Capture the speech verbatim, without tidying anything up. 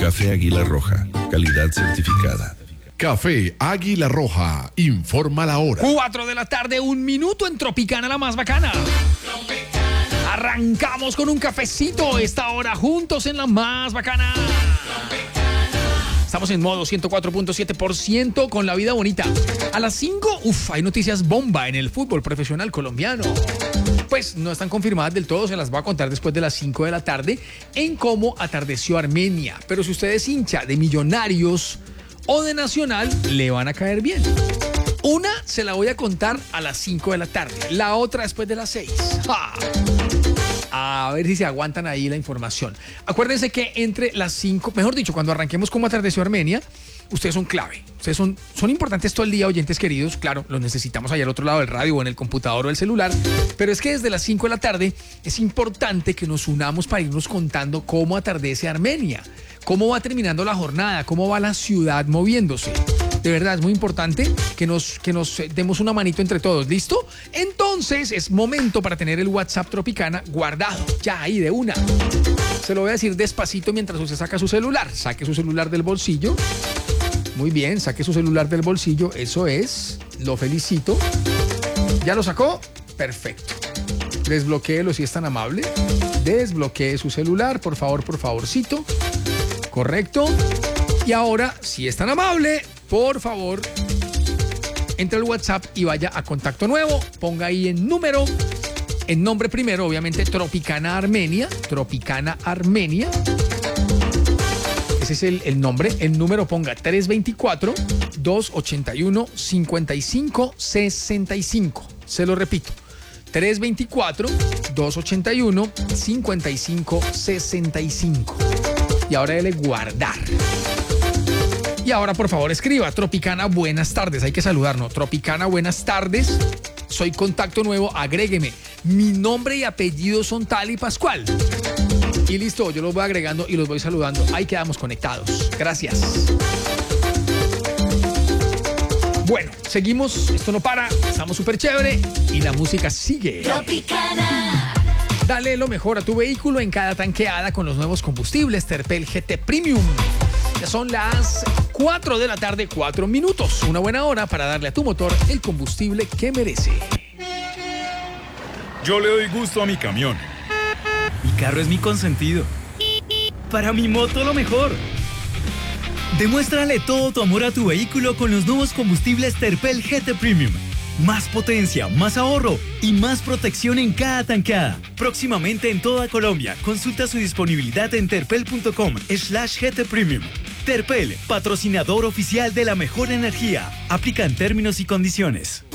Café Águila Roja, calidad certificada. Café Águila Roja, informa la hora. Cuatro de la tarde, un minuto en Tropicana, la más bacana. Arrancamos con un cafecito, esta hora juntos en la más bacana. Estamos en modo ciento cuatro punto siete por ciento con la vida bonita. A las cinco, uff, hay noticias bomba en el fútbol profesional colombiano. Pues no están confirmadas del todo, se las voy a contar después de las cinco de la tarde en cómo atardeció Armenia. Pero si usted es hincha de Millonarios o de Nacional, le van a caer bien. Una se la voy a contar a las cinco de la tarde, la otra después de las seis. ¡Ja! A ver si se aguantan ahí la información. Acuérdense que entre las cinco, mejor dicho, cuando arranquemos como atardeció Armenia, ustedes son clave. Ustedes son, son importantes todo el día, oyentes queridos. Claro, los necesitamos allá al otro lado del radio o en el computador o el celular. Pero es que desde las cinco de la tarde es importante que nos unamos para irnos contando cómo atardece Armenia, cómo va terminando la jornada, cómo va la ciudad moviéndose. De verdad, es muy importante que nos, que nos demos una manito entre todos. ¿Listo? Entonces es momento para tener el WhatsApp Tropicana guardado. Ya ahí de una. Se lo voy a decir despacito mientras usted saca su celular. Saque su celular del bolsillo. Muy bien, saque su celular del bolsillo. Eso es. Lo felicito. ¿Ya lo sacó? Perfecto. Desbloquéelo si es tan amable. Desbloquee su celular, por favor, por favorcito. Correcto. Y ahora, si es tan amable, por favor, entre al WhatsApp y vaya a contacto nuevo. Ponga ahí en número, en nombre primero, obviamente, Tropicana Armenia. Tropicana Armenia. Ese es el, el nombre. El número ponga tres dos cuatro, dos ocho uno, cinco cinco seis cinco. Se lo repito. tres dos cuatro, dos ocho uno, cinco cinco seis cinco. Y ahora dele guardar. Y ahora, por favor, escriba Tropicana, buenas tardes. Hay que saludarnos. Tropicana, buenas tardes. Soy contacto nuevo. Agrégueme. Mi nombre y apellido son tal y Pascual. Y listo, yo los voy agregando y los voy saludando. Ahí quedamos conectados. Gracias. Bueno, seguimos. Esto no para. Estamos súper chévere. Y la música sigue. Tropicana. Dale lo mejor a tu vehículo en cada tanqueada con los nuevos combustibles Terpel G T Premium. Ya son las cuatro de la tarde, cuatro minutos. Una buena hora para darle a tu motor el combustible que merece. Yo le doy gusto a mi camión. Mi carro es mi consentido. Para mi moto lo mejor. Demuéstrale todo tu amor a tu vehículo con los nuevos combustibles Terpel G T Premium. Más potencia, más ahorro y más protección en cada tanqueada. Próximamente en toda Colombia. Consulta su disponibilidad en terpel punto com slash G T Premium. Terpel, patrocinador oficial de la mejor energía. Aplican términos y condiciones.